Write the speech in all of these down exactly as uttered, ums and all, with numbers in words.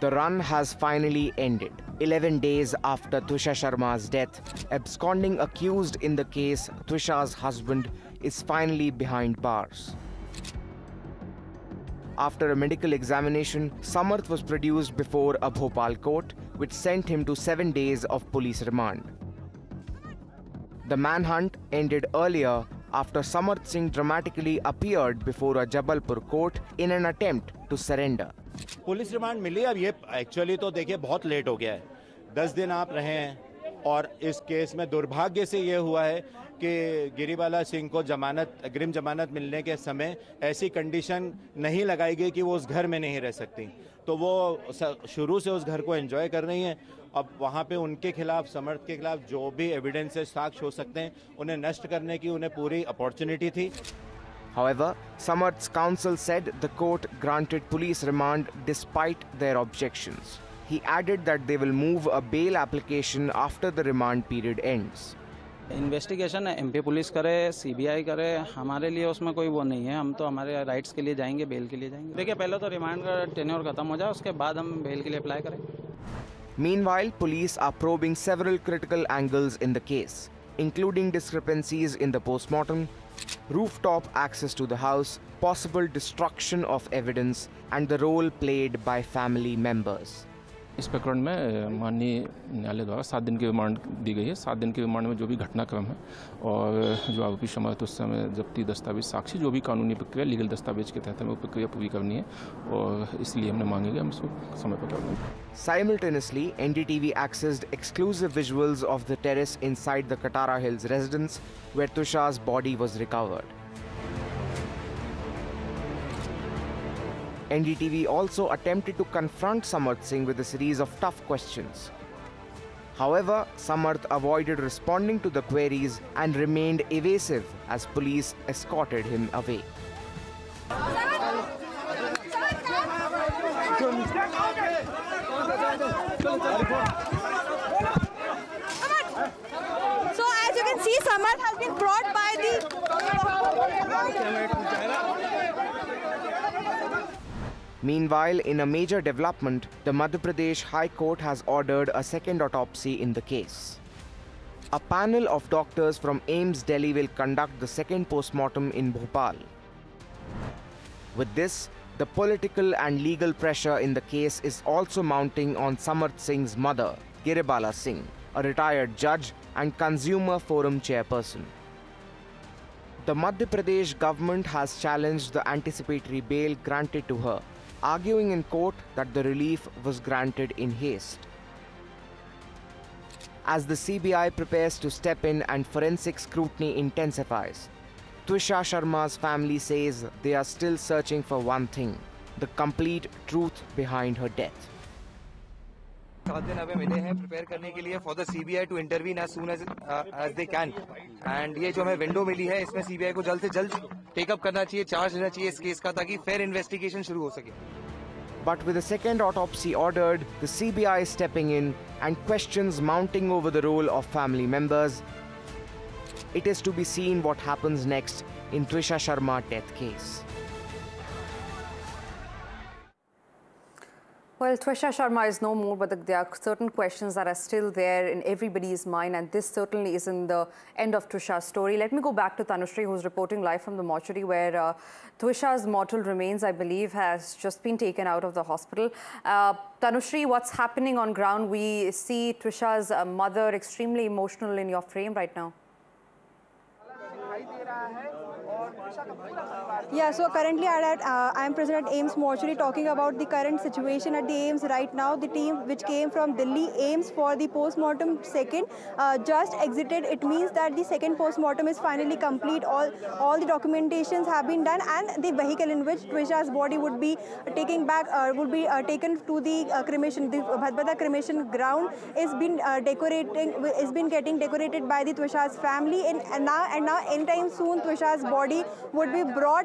The run has finally ended. eleven days after Twisha Sharma's death, absconding accused in the case, Twisha's husband is finally behind bars. After a medical examination, Samarth was produced before a Bhopal court, which sent him to seven days of police remand. The manhunt ended earlier after Samarth Singh dramatically appeared before a Jabalpur court in an attempt to surrender. Police remand मिली। अब ये actually तो देखिए बहुत late हो गया है, दस दिन आप रहे हैं और इस केस में दुर्भाग्य से ये हुआ है कि गिरिबाला सिंह को जमानत अग्रिम जमानत मिलने के समय ऐसी कंडीशन नहीं लगाई गई कि वो उस घर में नहीं रह सकती, तो वो शुरू से उस घर को एंजॉय कर रही हैं। अब वहाँ पे उनके खिलाफ, समर्थ के खिलाफ जो भी एविडेंसेस साक्ष्य हो सकते हैं उन्हें नष्ट करने की उन्हें पूरी अपॉर्चुनिटी थी। However, Samarth's counsel said the court granted police remand despite their objections. He added that they will move a bail application after the remand period ends. Investigation MP police करे, सीबीआई करे, हमारे लिए उसमें कोई वो नहीं है। हम तो हमारे राइट्स के लिए जाएंगे, बेल के लिए जाएंगे। देखिए, पहले तो रिमांड का टेन्योर खत्म हो जाए, उसके बाद हम बेल के लिए अप्लाई करें। Meanwhile, police are probing several critical angles in the case, including discrepancies in the postmortem, rooftop access to the house, possible destruction of evidence, and the role played by family members. इस प्रकरण में माननीय न्यायालय द्वारा सात दिन की remand दी गई है। सात दिन के रिमांड में जो भी घटनाक्रम है और जो आरोपी समर्थ उस समय जब्ती दस्तावेज, साक्षी, जो भी कानूनी प्रक्रिया लीगल दस्तावेज के तहत हमें वो प्रक्रिया पूरी करनी है और इसलिए हमने मांगी कि हम इसको समय पर कर दें। Simultaneously, N D T V accessed exclusive visuals of the terrace inside the Katara Hills residence where Twisha's body was recovered. N D T V also attempted to confront Samarth Singh with a series of tough questions. However, Samarth avoided responding to the queries and remained evasive as police escorted him away. So as you can see, Samarth has been brought by the... Meanwhile, in a major development, the Madhya Pradesh High Court has ordered a second autopsy in the case. A panel of doctors from AIIMS Delhi will conduct the second postmortem in Bhopal. With this, the political and legal pressure in the case is also mounting on Samarth Singh's mother, Giribala Singh, a retired judge and Consumer Forum chairperson. The Madhya Pradesh government has challenged the anticipatory bail granted to her, arguing in court that the relief was granted in haste. As the C B I prepares to step in and forensic scrutiny intensifies, Twisha Sharma's family says they are still searching for one thing: the complete truth behind her death. सात दिन हमें मिले हैं prepare करने के लिए for the CBI to intervene as soon as as they can, and ये जो हमें विंडो मिली है इसमें सीबीआई को जल्द से जल्द टेकअप करना चाहिए, चार्ज लेना चाहिए इस केस का, ताकि फेयर इन्वेस्टिगेशन शुरू हो सके. But with the second autopsy ordered, the C B I is stepping in and questions mounting over the role of family members. It is to be seen what happens next in Twisha Sharma death case. Well, Twisha Sharma is no more, but there are certain questions that are still there in everybody's mind, and this certainly isn't the end of Twisha's story. Let me go back to Tanushree, who's reporting live from the mortuary, where uh, Twisha's mortal remains, I believe, has just been taken out of the hospital. Uh, Tanushree, what's happening on ground? We see Twisha's uh, mother extremely emotional in your frame right now. Yeah, so currently I uh, am present at AIIMS mortuary talking about the current situation at the AIIMS right now. The team which came from Delhi AIIMS for the post-mortem second uh, just exited. It means that the second post-mortem is finally complete. All all the documentations have been done, and the vehicle in which Twisha's body would be taking back uh, would be uh, taken to the uh, cremation. The Bhadbada cremation ground is been uh, decorating is been getting decorated by the Twisha's family, and, and now and now anytime soon Twisha's body would be brought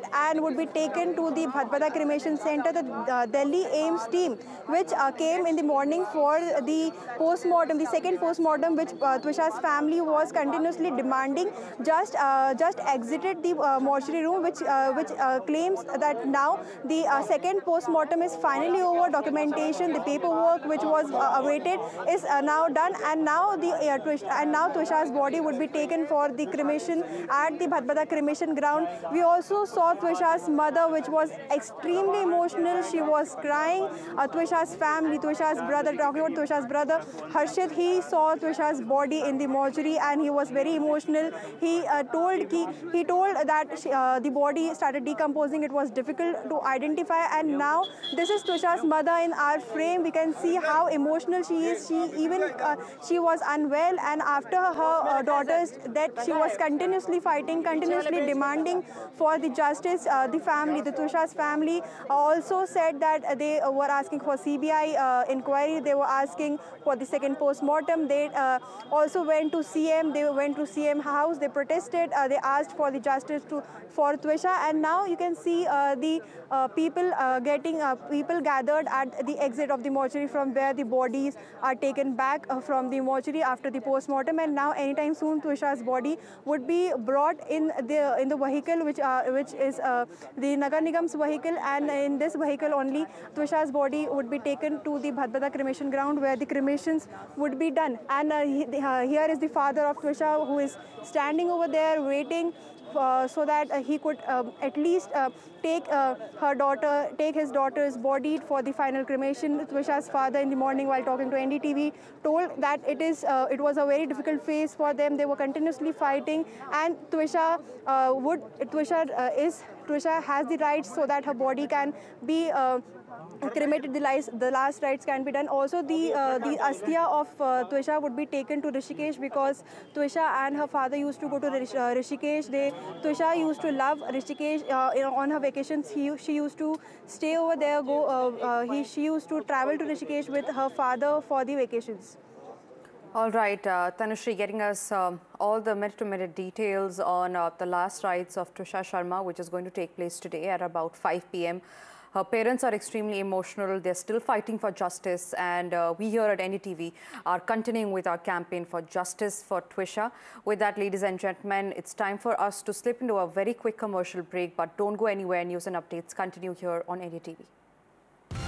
and would be taken to the Bhatbada Cremation Center. The uh, Delhi AIIMS team, which uh, came in the morning for the post-mortem, the second post-mortem, which uh, Twisha's family was continuously demanding, just uh, just exited the uh, mortuary room, which uh, which uh, claims that now the uh, second post-mortem is finally over. Documentation, the paperwork which was uh, awaited is uh, now done, and now the uh, Twish, and now Twisha's body would be taken for the cremation at the Bhatbada cremation ground. We also saw Twisha's mother, which was extremely emotional. She was crying. Uh, Twisha's family, Twisha's brother, talking about Twisha's brother, Harshit, he saw Twisha's body in the mortuary and he was very emotional. He uh, told he, he told that she, uh, the body started decomposing. It was difficult to identify, and now this is Twisha's mother in our frame. We can see how emotional she is. She even uh, she was unwell, and after her uh, daughter's death, she was continuously fighting, continuously demanding for the justice. Uh, the family, the Twisha's family, uh, also said that they uh, were asking for C B I uh, inquiry. They were asking for the second post-mortem. They uh, also went to C M. They went to C M house. They protested. Uh, they asked for the justice to for Twisha. And now you can see uh, the uh, people uh, getting uh, people gathered at the exit of the mortuary from where the bodies are taken back uh, from the mortuary after the post-mortem. And now anytime soon Twisha's body would be brought in the in the vehicle which uh, which is uh, the Nagar Nigam's vehicle, and in this vehicle only Twisha's body would be taken to the Bhatbada cremation ground where the cremations would be done. And uh, he, uh, here is the father of Twisha, who is standing over there waiting Uh, so that uh, he could uh, at least uh, take uh, her daughter, take his daughter's body for the final cremation. Twisha's father in the morning, while talking to N D T V, told that it is uh, it was a very difficult phase for them. They were continuously fighting, and Twisha uh, would Twisha uh, is Twisha has the rights so that her body can be Uh, cremated. The last, the last rites can be done. Also, the uh, the asthia of uh, Twisha would be taken to Rishikesh, because Twisha and her father used to go to Rish, uh, Rishikesh. They Twisha used to love Rishikesh. Uh, you know, on her vacations, he, she used to stay over there. Go. Uh, uh, he she used to travel to Rishikesh with her father for the vacations. All right, uh, Tanushree, getting us um, all the minute-to-minute details on uh, the last rites of Twisha Sharma, which is going to take place today at about five p m Her parents are extremely emotional. They're still fighting for justice, and uh, we here at N D T V are continuing with our campaign for justice for Twisha. With that, ladies and gentlemen, it's time for us to slip into a very quick commercial break, but don't go anywhere. News and updates continue here on N D T V.